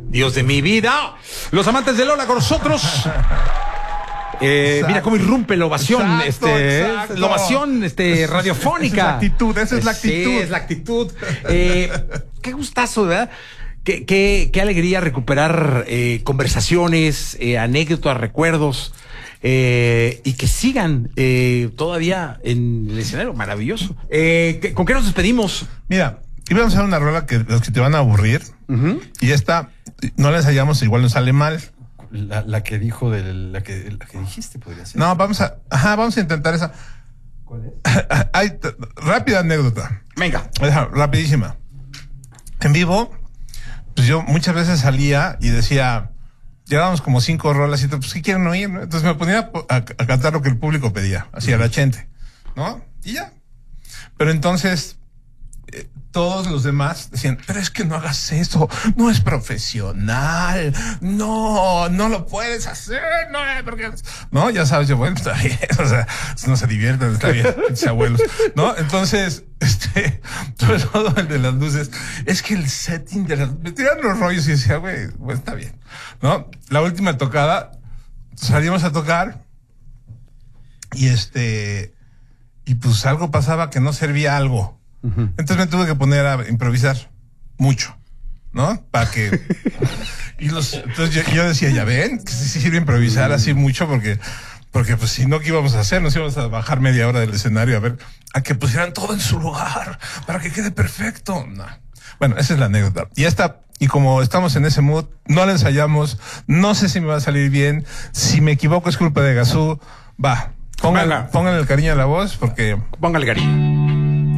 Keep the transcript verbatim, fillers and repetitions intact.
Dios de mi vida. Los amantes de Lola con nosotros. Eh, mira cómo irrumpe la ovación, Exacto, este, exacto. la ovación, este, radiofónica. Esa es la actitud, esa es la actitud. Sí, es la actitud. Eh, qué gustazo, ¿verdad? Qué, qué, qué alegría recuperar eh, conversaciones, eh, anécdotas, recuerdos, eh, y que sigan eh, todavía en el escenario. Maravilloso. Eh, ¿qué- ¿Con qué nos despedimos? Mira, íbamos a hacer una rola que los que te van a aburrir. Uh-huh. Y esta no la ensayamos, igual nos sale mal. La, la que dijo de la que, la que dijiste podría ser. No, vamos a, ajá, vamos a intentar esa. ¿Cuál es? Hay t- rápida anécdota. Venga. Esa, rapidísima. En vivo, pues yo muchas veces salía y decía, llevábamos como cinco rolas y todo, pues ¿qué quieren oír? ¿No? Entonces me ponía a, a cantar lo que el público pedía, así a la gente, ¿no? Y ya. Pero entonces eh, todos los demás decían, pero es que no hagas eso, no es profesional, no, no lo puedes hacer, no, porque, no, ya sabes, yo, bueno, está bien, o sea, no se divierten, está bien, mis abuelos, ¿no? Entonces, este, sobre todo el de las luces, es que el setting de las, me tiran los rollos y decía, güey, bueno, está bien, ¿no? La última tocada, salimos a tocar y este, y pues algo pasaba que no servía algo. Uh-huh. Entonces me tuve que poner a improvisar mucho, ¿no? Para que y los entonces yo, yo decía, ya ven, que sí sirve improvisar así mucho porque porque pues si no, ¿qué íbamos a hacer? Nos íbamos a bajar media hora del escenario a ver a que pusieran todo en su lugar para que quede perfecto. No. Bueno, esa es la anécdota. Y esta, y como estamos en ese mood, no la ensayamos, no sé si me va a salir bien, si me equivoco es culpa de Gazú. Va, pónganle, pónganle el cariño a la voz porque póngale cariño.